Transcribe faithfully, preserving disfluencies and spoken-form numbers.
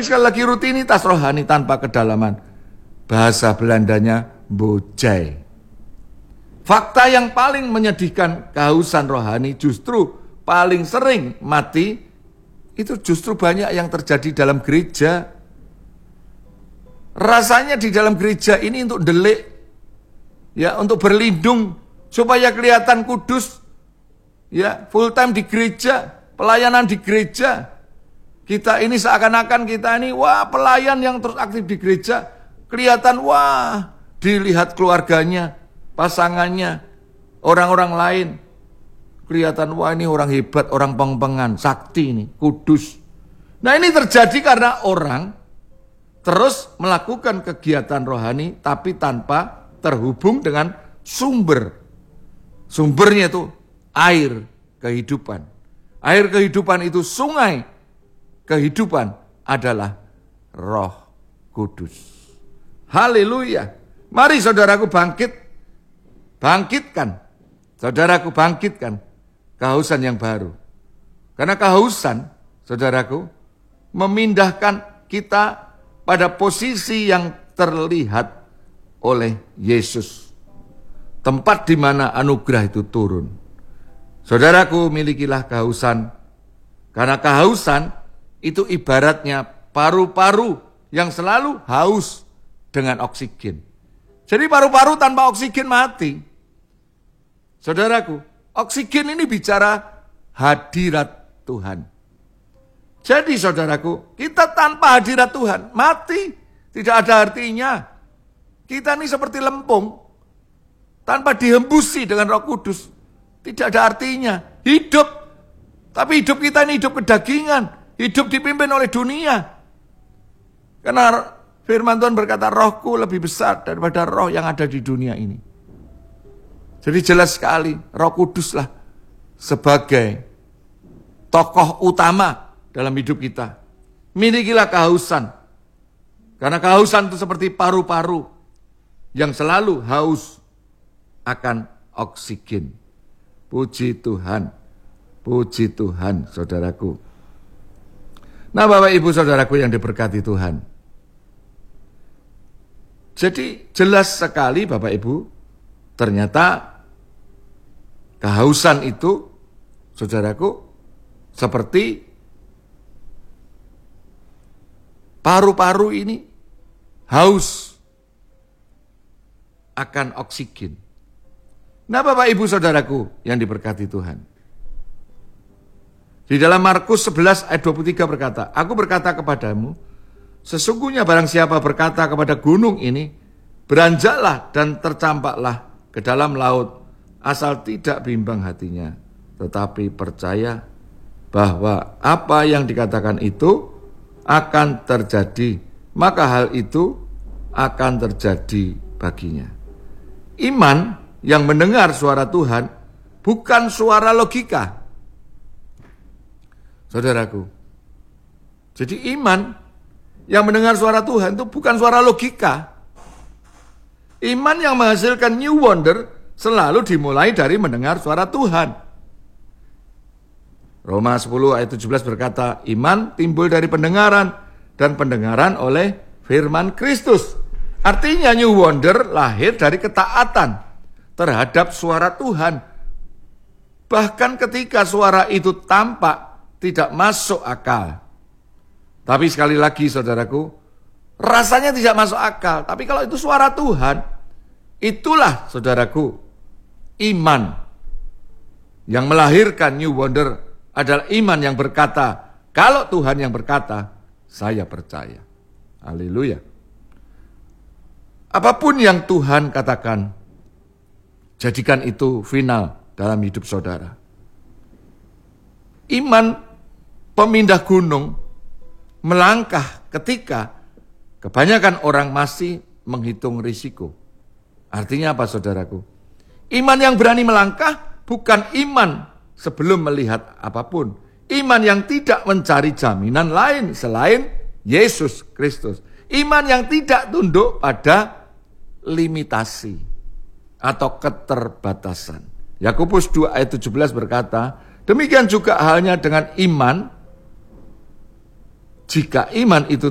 Tapi sekali lagi rutinitas rohani tanpa kedalaman. Bahasa Belandanya bojai. Fakta yang paling menyedihkan, kehausan rohani justru paling sering mati, itu justru banyak yang terjadi dalam gereja. Rasanya di dalam gereja ini untuk delik, ya, untuk berlindung supaya kelihatan kudus, ya, full time di gereja, pelayanan di gereja. Kita ini seakan-akan kita ini wah pelayan yang terus aktif di gereja, kelihatan wah dilihat keluarganya, pasangannya, orang-orang lain. Kelihatan wah ini orang hebat, orang pengpengan, sakti ini, kudus. Nah ini terjadi karena orang terus melakukan kegiatan rohani tapi tanpa terhubung dengan sumber. Sumbernya itu air kehidupan. Air kehidupan itu sungai kehidupan adalah Roh Kudus. Haleluya. Mari saudaraku bangkit. Bangkitkan. Saudaraku bangkitkan kehausan yang baru. Karena kehausan, saudaraku, memindahkan kita pada posisi yang terlihat oleh Yesus. Tempat di mana anugerah itu turun. Saudaraku, milikilah kehausan. Karena kehausan itu ibaratnya paru-paru yang selalu haus dengan oksigen. Jadi paru-paru tanpa oksigen mati. Saudaraku, oksigen ini bicara hadirat Tuhan. Jadi saudaraku, kita tanpa hadirat Tuhan mati. Tidak ada artinya. Kita ini seperti lempung. Tanpa dihembusi dengan Roh Kudus. Tidak ada artinya. Hidup. Tapi hidup kita ini hidup kedagingan. Hidup dipimpin oleh dunia. Karena firman Tuhan berkata, rohku lebih besar daripada roh yang ada di dunia ini. Jadi jelas sekali, Roh Kuduslah sebagai tokoh utama dalam hidup kita. Milikilah kehausan. Karena kehausan itu seperti paru-paru yang selalu haus akan oksigen. Puji Tuhan. Puji Tuhan, saudaraku. Nah, Bapak Ibu saudaraku yang diberkati Tuhan. Jadi jelas sekali Bapak Ibu, ternyata kehausan itu, saudaraku, seperti paru-paru ini haus akan oksigen. Nah Bapak Ibu saudaraku yang diberkati Tuhan. Di dalam Markus sebelas ayat dua puluh tiga berkata, aku berkata kepadamu, sesungguhnya barang siapa berkata kepada gunung ini, beranjaklah dan tercampaklah ke dalam laut, asal tidak bimbang hatinya, tetapi percaya bahwa apa yang dikatakan itu akan terjadi, maka hal itu akan terjadi baginya. Iman yang mendengar suara Tuhan bukan suara logika. Saudaraku, jadi iman yang mendengar suara Tuhan itu bukan suara logika. Iman yang menghasilkan new wonder selalu dimulai dari mendengar suara Tuhan. Roma sepuluh ayat tujuh belas berkata, iman timbul dari pendengaran dan pendengaran oleh firman Kristus. Artinya new wonder lahir dari ketaatan terhadap suara Tuhan. Bahkan ketika suara itu tampak tidak masuk akal. Tapi sekali lagi saudaraku, rasanya tidak masuk akal. Tapi kalau itu suara Tuhan, itulah saudaraku, iman yang melahirkan new wonder adalah iman yang berkata, kalau Tuhan yang berkata, saya percaya. Haleluya. Apapun yang Tuhan katakan, jadikan itu final dalam hidup saudara. Iman pemindah gunung melangkah ketika kebanyakan orang masih menghitung risiko. Artinya apa saudaraku? Iman yang berani melangkah bukan iman sebelum melihat apapun. Iman yang tidak mencari jaminan lain selain Yesus Kristus. Iman yang tidak tunduk pada limitasi atau keterbatasan. Yakobus dua ayat tujuh belas berkata, demikian juga halnya dengan iman. Jika iman itu